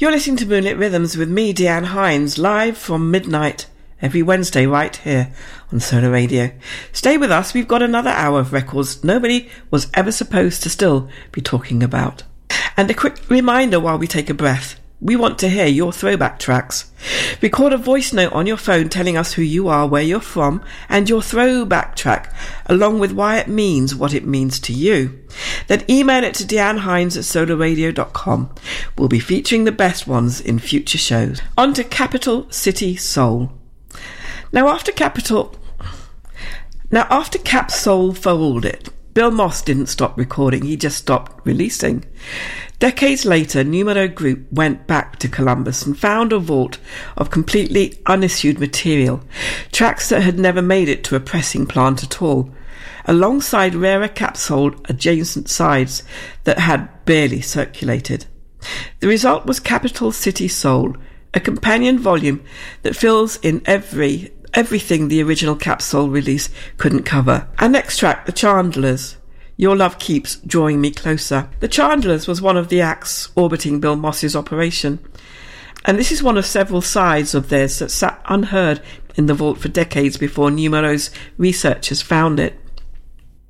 You're listening to Moonlit Rhythms with me, Deanne Hines, live from midnight every Wednesday right here on Solar Radio. Stay with us, we've got another hour of records nobody was ever supposed to still be talking about. And a quick reminder while we take a breath. We want to hear your throwback tracks. Record a voice note on your phone telling us who you are, where you're from, and your throwback track, along with why it means what it means to you. Then email it to deannehines@solarradio.com. We'll be featuring the best ones in future shows. On to Capital City Soul. Now after Cap Soul folded, Bill Moss didn't stop recording, he just stopped releasing. Decades later, Numero Group went back to Columbus and found a vault of completely unissued material, tracks that had never made it to a pressing plant at all, alongside rarer Capsoul adjacent sides that had barely circulated. The result was Capital City Soul, a companion volume that fills in everything the original Capsoul release couldn't cover. Our next track, The Chandlers. Your Love Keeps Drawing Me Closer. The Chandlers was one of the acts orbiting Bill Moss's operation, and this is one of several sides of theirs that sat unheard in the vault for decades before Numero's researchers found it.